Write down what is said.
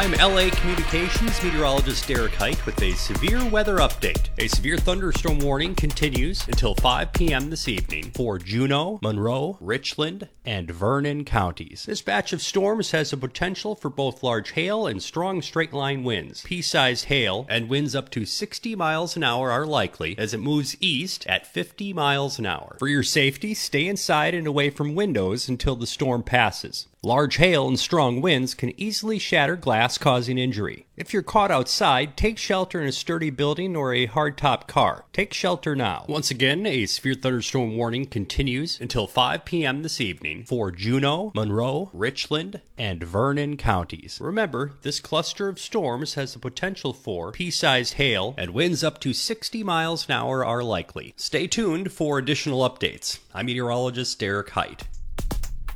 I'm LA Communications meteorologist Derek Height with a severe weather update. A severe thunderstorm warning continues until 5 p.m. this evening for Juneau, Monroe, Richland, and Vernon counties. This batch of storms has the potential for both large hail and strong straight-line winds. Pea-sized hail and winds up to 60 miles an hour are likely as it moves east at 50 miles an hour. For your safety, stay inside and away from windows until the storm passes. Large hail and strong winds can easily shatter glass, causing injury. If you're caught outside, take shelter in a sturdy building or a hardtop car. Take shelter now. Once again, a severe thunderstorm warning continues until 5 p.m. this evening for Juneau, Monroe, Richland, and Vernon counties. Remember, this cluster of storms has the potential for pea-sized hail, and winds up to 60 miles an hour are likely. Stay tuned for additional updates. I'm meteorologist Derek Height.